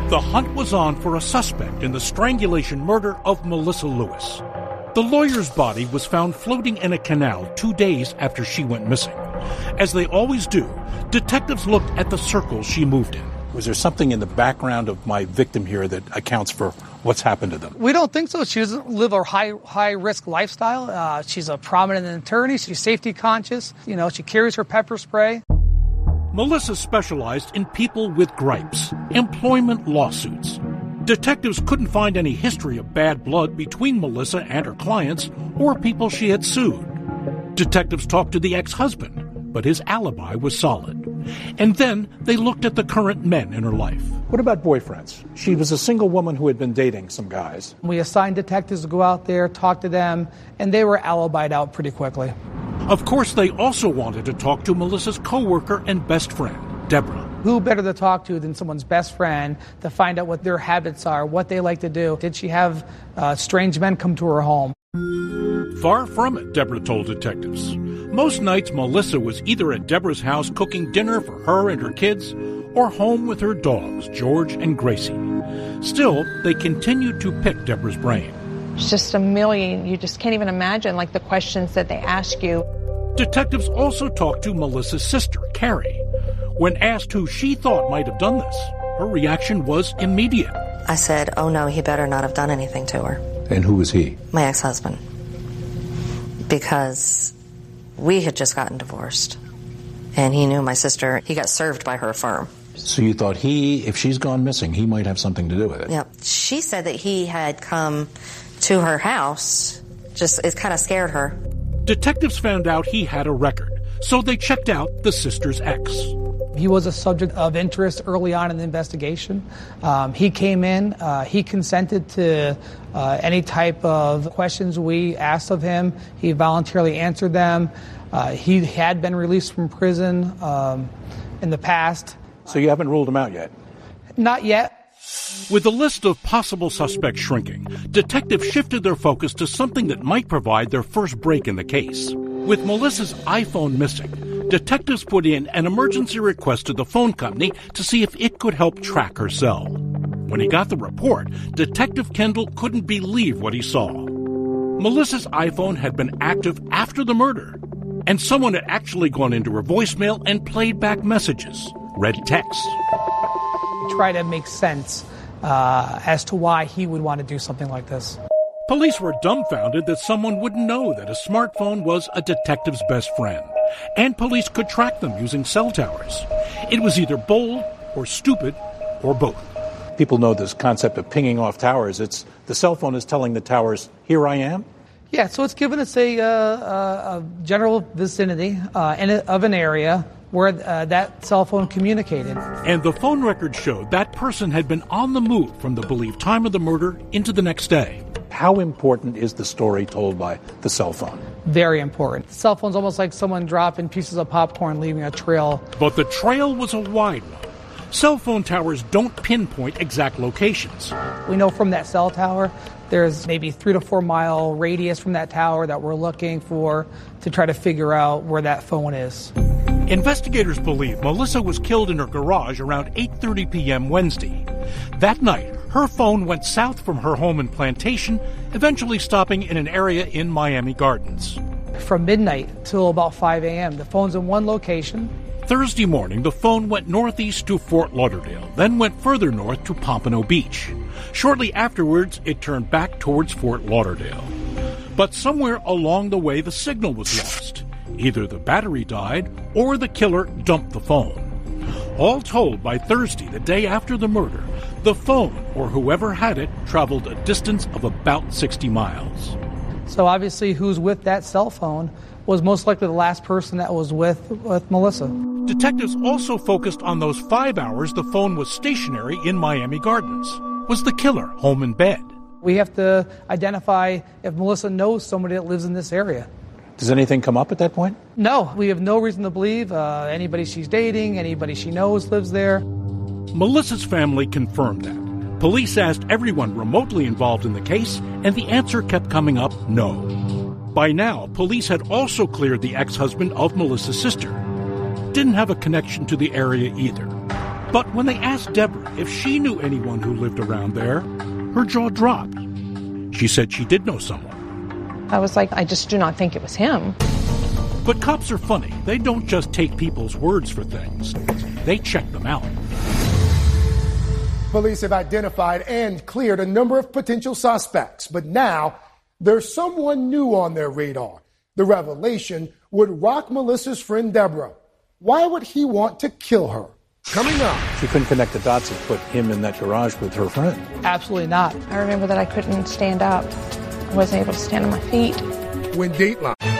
The hunt was on for a suspect in the strangulation murder of Melissa Lewis. The lawyer's body was found floating in a canal 2 days after she went missing. As they always do, detectives looked at the circles she moved in. Was there something in the background of my victim here that accounts for what's happened to them? We don't think so. She doesn't live a high-risk lifestyle. She's a prominent attorney. She's safety conscious. She carries her pepper spray. Melissa specialized in people with gripes, employment lawsuits. Detectives couldn't find any history of bad blood between Melissa and her clients or people she had sued. Detectives talked to the ex-husband, but his alibi was solid. And then they looked at the current men in her life. What about boyfriends? She was a single woman who had been dating some guys. We assigned detectives to go out there, talk to them, and they were alibied out pretty quickly. Of course, they also wanted to talk to Melissa's co-worker and best friend, Deborah. Who better to talk to than someone's best friend to find out what their habits are, what they like to do? Did she have strange men come to her home? Far from it, Deborah told detectives. Most nights, Melissa was either at Deborah's house cooking dinner for her and her kids, or home with her dogs, George and Gracie. Still, they continued to pick Deborah's brain. It's just a million. You just can't even imagine, the questions that they ask you. Detectives also talked to Melissa's sister, Carrie. When asked who she thought might have done this, her reaction was immediate. I said, oh no, he better not have done anything to her. And who was he? My ex-husband. Because we had just gotten divorced. And he knew my sister. He got served by her firm. So you thought if she's gone missing, he might have something to do with it? Yeah. She said that he had come to her house. It kind of scared her. Detectives found out he had a record, so they checked out the sister's ex. He was a subject of interest early on in the investigation. He came in, he consented to any type of questions we asked of him. He voluntarily answered them. He had been released from prison in the past. So you haven't ruled him out yet? Not yet. With the list of possible suspects shrinking, detectives shifted their focus to something that might provide their first break in the case. With Melissa's iPhone missing, detectives put in an emergency request to the phone company to see if it could help track her cell. When he got the report, Detective Kendall couldn't believe what he saw. Melissa's iPhone had been active after the murder, and someone had actually gone into her voicemail and played back messages, read text. Try to make sense as to why he would want to do something like this. Police were dumbfounded that someone wouldn't know that a smartphone was a detective's best friend, and police could track them using cell towers. It was either bold or stupid or both. People know this concept of pinging off towers. It's the cell phone is telling the towers, here I am? Yeah, so it's given us a general vicinity of an area where that cell phone communicated. And the phone record showed that person had been on the move from the believed time of the murder into the next day. How important is the story told by the cell phone? Very important. The cell phone's almost like someone dropping pieces of popcorn, leaving a trail. But the trail was a wide one. Cell phone towers don't pinpoint exact locations. We know from that cell tower, there's maybe 3 to 4 mile radius from that tower that we're looking for to try to figure out where that phone is. Investigators believe Melissa was killed in her garage around 8:30 p.m. Wednesday. That night, her phone went south from her home in Plantation, eventually stopping in an area in Miami Gardens. From midnight till about 5 a.m., the phone's in one location. Thursday morning, the phone went northeast to Fort Lauderdale, then went further north to Pompano Beach. Shortly afterwards, it turned back towards Fort Lauderdale. But somewhere along the way, the signal was lost. Either the battery died or the killer dumped the phone. All told, by Thursday, the day after the murder, the phone, or whoever had it, traveled a distance of about 60 miles. So obviously who's with that cell phone was most likely the last person that was with Melissa. Detectives also focused on those 5 hours the phone was stationary in Miami Gardens. Was the killer home in bed? We have to identify if Melissa knows somebody that lives in this area. Does anything come up at that point? No, we have no reason to believe anybody she's dating, anybody she knows lives there. Melissa's family confirmed that. Police asked everyone remotely involved in the case, and the answer kept coming up, no. By now, police had also cleared the ex-husband of Melissa's sister. Didn't have a connection to the area either. But when they asked Deborah if she knew anyone who lived around there, her jaw dropped. She said she did know someone. I was like, I just do not think it was him. But cops are funny. They don't just take people's words for things. They check them out. Police have identified and cleared a number of potential suspects, but now there's someone new on their radar. The revelation would rock Melissa's friend Deborah. Why would he want to kill her? Coming up. She couldn't connect the dots and put him in that garage with her friend. Absolutely not. I remember that I couldn't stand up. I wasn't able to stand on my feet. When Dateline